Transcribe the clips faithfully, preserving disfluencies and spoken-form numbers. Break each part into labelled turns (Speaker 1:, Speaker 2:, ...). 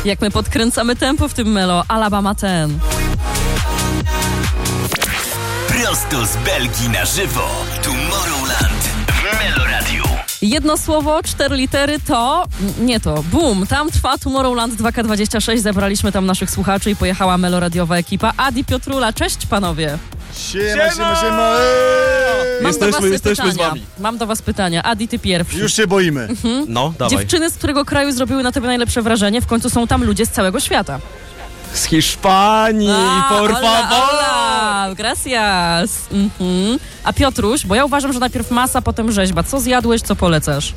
Speaker 1: Jak my podkręcamy tempo w tym Melo. Alabama ten.
Speaker 2: Prosto z Belgii na żywo. Tomorrowland w Melo Radio.
Speaker 1: Jedno słowo, cztery litery to... Nie to. Boom. Tam trwa Tomorrowland dwa K dwadzieścia sześć. Zebraliśmy tam naszych słuchaczy i pojechała meloradiowa ekipa. Adi, Piotrula, cześć panowie.
Speaker 3: Siema, siema, siema.
Speaker 1: Mam
Speaker 4: Jesteśmy,
Speaker 1: do was
Speaker 4: jesteśmy
Speaker 1: pytania.
Speaker 4: z wami.
Speaker 1: Mam do was pytania. Adi, ty pierwszy.
Speaker 3: Już się boimy.
Speaker 1: Mhm.
Speaker 4: No, dawaj.
Speaker 1: Dziewczyny, z którego kraju zrobiły na tobie najlepsze wrażenie? W końcu są tam ludzie z całego świata.
Speaker 4: Z Hiszpanii,
Speaker 1: A,
Speaker 4: por
Speaker 1: hola,
Speaker 4: favor!
Speaker 1: hola, gracias. Mhm. A Piotruś, bo ja uważam, że najpierw masa, potem rzeźba. Co zjadłeś, co polecasz?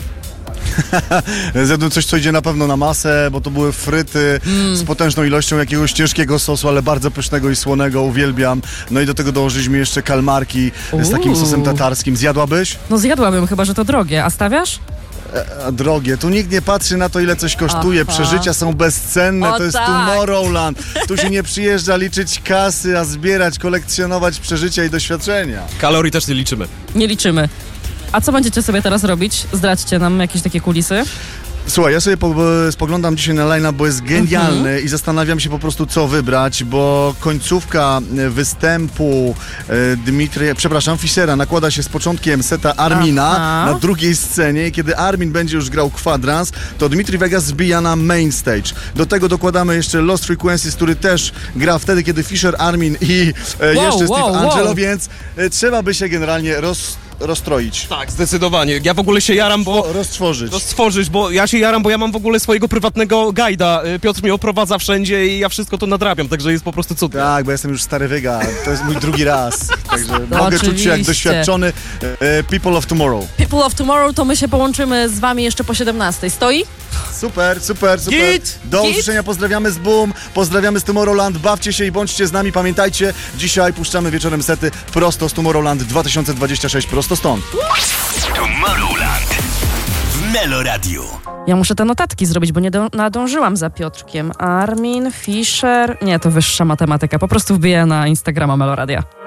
Speaker 3: Zjadłem coś, co idzie na pewno na masę, bo to były fryty mm. z potężną ilością jakiegoś ciężkiego sosu, ale bardzo pysznego i słonego, uwielbiam. No i do tego dołożyliśmy jeszcze kalmarki Uuu. z takim sosem tatarskim. Zjadłabyś?
Speaker 1: No zjadłabym, chyba że to drogie. A stawiasz?
Speaker 3: E, drogie. Tu nikt nie patrzy na to, ile coś kosztuje.
Speaker 1: Aha.
Speaker 3: Przeżycia są bezcenne.
Speaker 1: O,
Speaker 3: to jest
Speaker 1: tak.
Speaker 3: Tomorrowland. Tu się nie przyjeżdża liczyć kasy, a zbierać, kolekcjonować przeżycia i doświadczenia.
Speaker 4: Kalorii też nie liczymy.
Speaker 1: Nie liczymy. A co będziecie sobie teraz robić? Zdradźcie nam jakieś takie kulisy.
Speaker 3: Słuchaj, ja sobie po, spoglądam dzisiaj na line-up, bo jest genialny
Speaker 1: Mhm.
Speaker 3: i zastanawiam się po prostu, co wybrać, bo końcówka występu e, Dmitrija, przepraszam, Fischera nakłada się z początkiem seta Armina
Speaker 1: Aha.
Speaker 3: na drugiej scenie i kiedy Armin będzie już grał kwadrans, to Dmitri Vegas zbija na main stage. Do tego dokładamy jeszcze Lost Frequencies, który też gra wtedy, kiedy Fischer, Armin i e,
Speaker 1: Wow,
Speaker 3: jeszcze Steve
Speaker 1: wow,
Speaker 3: Angelo,
Speaker 1: wow.
Speaker 3: więc e, trzeba by się generalnie roz, rozstroić.
Speaker 4: Tak, zdecydowanie. Ja w ogóle się jaram, bo...
Speaker 3: Roztworzyć.
Speaker 4: Roztworzyć, bo ja się jaram, bo ja mam w ogóle swojego prywatnego gajda. Piotr mnie oprowadza wszędzie i ja wszystko to nadrabiam, także jest po prostu cudnie.
Speaker 3: Tak, bo jestem już stary wyga, to jest mój drugi raz, także
Speaker 1: No,
Speaker 3: mogę czuć się jak
Speaker 1: oczywiście.
Speaker 3: doświadczony e, People of Tomorrow.
Speaker 1: People of Tomorrow, to my się połączymy z wami jeszcze po siedemnastej. Stoi?
Speaker 3: Super, super, super.
Speaker 4: Git,
Speaker 3: Do
Speaker 1: git.
Speaker 3: usłyszenia, pozdrawiamy z Boom, pozdrawiamy z Tomorrowland, bawcie się i bądźcie z nami, pamiętajcie, dzisiaj puszczamy wieczorem sety prosto z Tomorrowland dwa tysiące dwadzieścia sześć, prosto stąd.
Speaker 2: Tomorrowland w Melo Radio.
Speaker 1: Ja muszę te notatki zrobić, bo nie do, nadążyłam za Piotrkiem. Armin, Fischer... Nie, to wyższa matematyka. Po prostu wbiję na Instagrama Meloradia.